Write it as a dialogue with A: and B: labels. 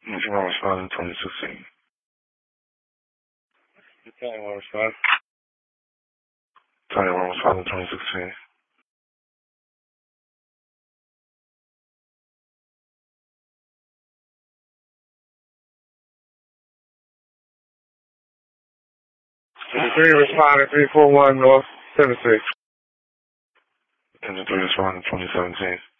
A: You want to respond in 2016. Tell you want to respond. Tell you want to respond in 2016. Three responding 341 North 76. And the 3 responding 2017.